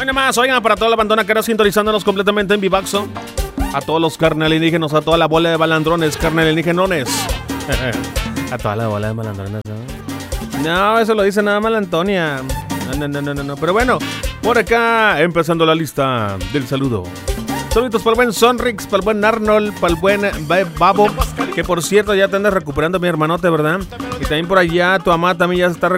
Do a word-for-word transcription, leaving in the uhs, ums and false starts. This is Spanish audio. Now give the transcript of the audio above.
Hoy nomás, oigan, para toda la bandona que era sintonizándonos completamente en Vivaxo. A todos los carnalindígenas, a toda la bola de balandrones, carnalindígenones. A toda la bola de balandrones, ¿no? No, eso lo dice nada más la Antonia. No, no, no, no, no. Pero bueno, por acá, empezando la lista del saludo. Saluditos para el buen Sonrix, para el buen Arnold, para el buen Babo, que por cierto ya te andas recuperando, mi hermanote, ¿verdad? Y también por allá, tu mamá también ya se está recuperando.